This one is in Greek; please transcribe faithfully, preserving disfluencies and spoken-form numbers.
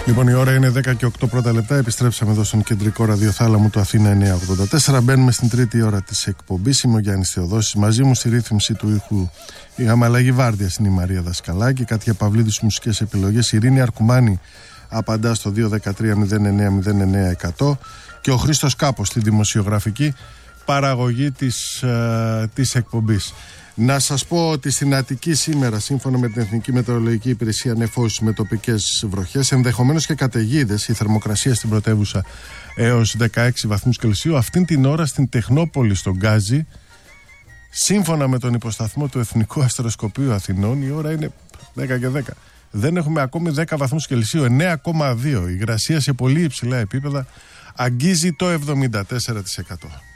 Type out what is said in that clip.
Λοιπόν, η ώρα είναι δέκα και οκτώ πρώτα λεπτά. Επιστρέψαμε εδώ στον κεντρικό ραδιοθάλαμο του Αθήνα εννιακόσια ογδόντα τέσσερα. Μπαίνουμε στην τρίτη ώρα της εκπομπής. Είμαι ο Γιάννης Θεοδόσης. Μαζί μου στη ρύθμιση του ήχου η Γαμαλαγή Βάρδια είναι η Μαρία Δασκαλάκη. Κάτια Παυλίδη στις μουσικές επιλογές. Η Ειρήνη Αρκουμάνη απαντά στο δύο ένα τρία μηδέν εννέα μηδέν εννέα εκατό. Και ο Χρήστος Κάπος στη δημοσιογραφική παραγωγή της, ε, της εκπομπής. Να σας πω ότι στην Αττική σήμερα, σύμφωνα με την Εθνική Μετεωρολογική Υπηρεσία, νεφώσεις με τοπικές βροχές, ενδεχομένως και καταιγίδες. Η θερμοκρασία στην πρωτεύουσα έως δεκαέξι βαθμούς Κελσίου. Αυτήν την ώρα στην Τεχνόπολη, στον Γκάζι, σύμφωνα με τον υποσταθμό του Εθνικού Αστροσκοπείου Αθηνών, η ώρα είναι δέκα και δέκα. Δεν έχουμε ακόμη δέκα βαθμούς Κελσίου, εννέα κόμμα δύο. Η υγρασία σε πολύ υψηλά επίπεδα αγγίζει το εβδομήντα τέσσερα τοις εκατό.